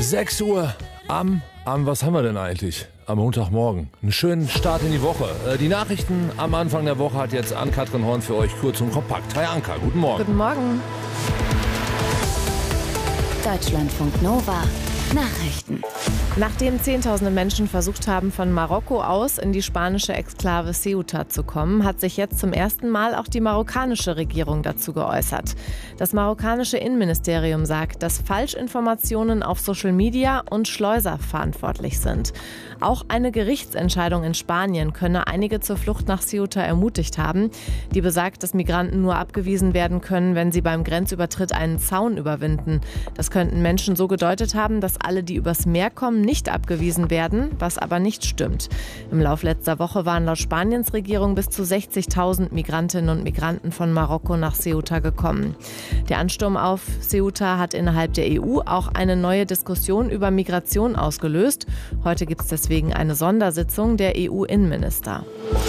6 Uhr was haben wir denn eigentlich? Am Montagmorgen. Einen schönen Start in die Woche. Die Nachrichten am Anfang der Woche hat jetzt Ann-Kathrin Horn für euch kurz und kompakt. Hi Anka, guten Morgen. Guten Morgen. Deutschlandfunk Nova. Nachrichten. Nachdem Zehntausende Menschen versucht haben, von Marokko aus in die spanische Exklave Ceuta zu kommen, hat sich jetzt zum ersten Mal auch die marokkanische Regierung dazu geäußert. Das marokkanische Innenministerium sagt, dass Falschinformationen auf Social Media und Schleuser verantwortlich sind. Auch eine Gerichtsentscheidung in Spanien könne einige zur Flucht nach Ceuta ermutigt haben. Die besagt, dass Migranten nur abgewiesen werden können, wenn sie beim Grenzübertritt einen Zaun überwinden. Das könnten Menschen so gedeutet haben, dass alle, die übers Meer kommen, nicht abgewiesen werden, was aber nicht stimmt. Im Lauf letzter Woche waren laut Spaniens Regierung bis zu 60.000 Migrantinnen und Migranten von Marokko nach Ceuta gekommen. Der Ansturm auf Ceuta hat innerhalb der EU auch eine neue Diskussion über Migration ausgelöst. Heute gibt es deswegen eine Sondersitzung der EU-Innenminister.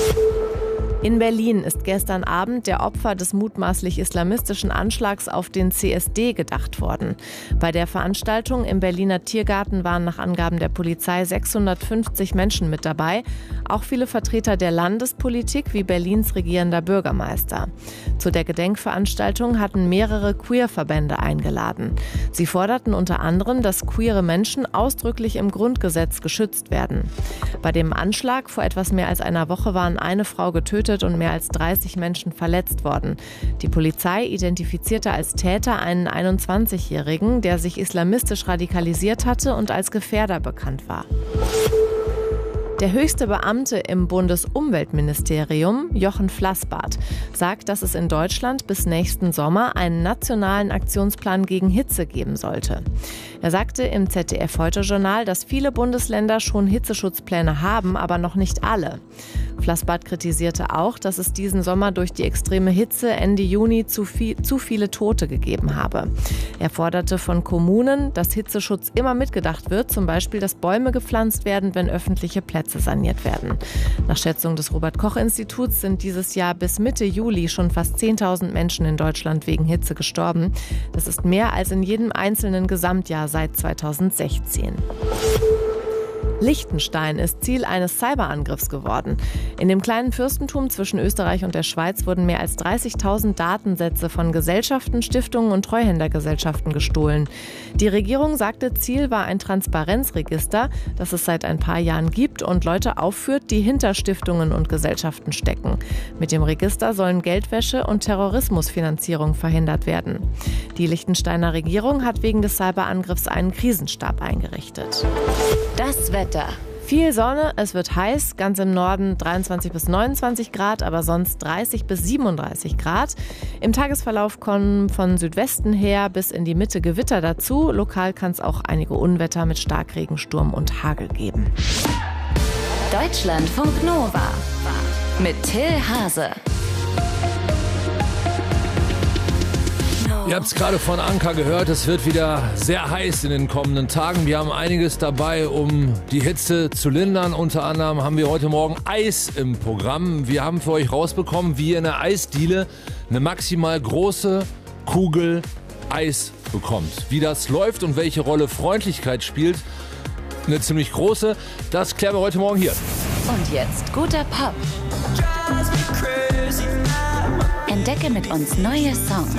In Berlin ist gestern Abend der Opfer des mutmaßlich islamistischen Anschlags auf den CSD gedacht worden. Bei der Veranstaltung im Berliner Tiergarten waren nach Angaben der Polizei 650 Menschen mit dabei, auch viele Vertreter der Landespolitik wie Berlins regierender Bürgermeister. Zu der Gedenkveranstaltung hatten mehrere Queer-Verbände eingeladen. Sie forderten unter anderem, dass queere Menschen ausdrücklich im Grundgesetz geschützt werden. Bei dem Anschlag vor etwas mehr als einer Woche waren eine Frau getötet und mehr als 30 Menschen verletzt worden. Die Polizei identifizierte als Täter einen 21-Jährigen, der sich islamistisch radikalisiert hatte und als Gefährder bekannt war. Der höchste Beamte im Bundesumweltministerium, Jochen Flassbart, sagt, dass es in Deutschland bis nächsten Sommer einen nationalen Aktionsplan gegen Hitze geben sollte. Er sagte im ZDF-Heute-Journal, dass viele Bundesländer schon Hitzeschutzpläne haben, aber noch nicht alle. Flassbart kritisierte auch, dass es diesen Sommer durch die extreme Hitze Ende Juni zu viele Tote gegeben habe. Er forderte von Kommunen, dass Hitzeschutz immer mitgedacht wird, zum Beispiel, dass Bäume gepflanzt werden, wenn öffentliche Plätze saniert werden. Nach Schätzung des Robert-Koch-Instituts sind dieses Jahr bis Mitte Juli schon fast 10.000 Menschen in Deutschland wegen Hitze gestorben. Das ist mehr als in jedem einzelnen Gesamtjahr seit 2016. Liechtenstein ist Ziel eines Cyberangriffs geworden. In dem kleinen Fürstentum zwischen Österreich und der Schweiz wurden mehr als 30.000 Datensätze von Gesellschaften, Stiftungen und Treuhändergesellschaften gestohlen. Die Regierung sagte, Ziel war ein Transparenzregister, das es seit ein paar Jahren gibt und Leute aufführt, die hinter Stiftungen und Gesellschaften stecken. Mit dem Register sollen Geldwäsche und Terrorismusfinanzierung verhindert werden. Die Liechtensteiner Regierung hat wegen des Cyberangriffs einen Krisenstab eingerichtet. Das Wetter. Viel Sonne, es wird heiß, ganz im Norden 23 bis 29 Grad, aber sonst 30 bis 37 Grad. Im Tagesverlauf kommen von Südwesten her bis in die Mitte Gewitter dazu. Lokal kann es auch einige Unwetter mit Starkregen, Sturm und Hagel geben. Deutschlandfunk Nova mit Till Hase. Ihr habt es gerade von Anka gehört, es wird wieder sehr heiß in den kommenden Tagen. Wir haben einiges dabei, um die Hitze zu lindern. Unter anderem haben wir heute Morgen Eis im Programm. Wir haben für euch rausbekommen, wie ihr in der Eisdiele eine maximal große Kugel Eis bekommt. Wie das läuft und welche Rolle Freundlichkeit spielt, eine ziemlich große, das klären wir heute Morgen hier. Und jetzt guter Pop. Entdecke mit uns neue Songs.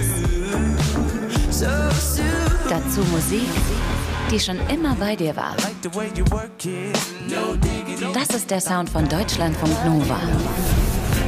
Dazu Musik, die schon immer bei dir war. Das ist der Sound von Deutschlandfunk Nova.